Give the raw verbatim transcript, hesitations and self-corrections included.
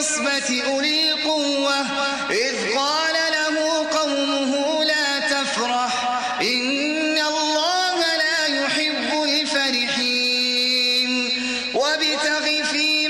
العصبة أولي القوة إذ قال له قومه لا تفرح إن الله لا يحب الفرحين وابتغ فيما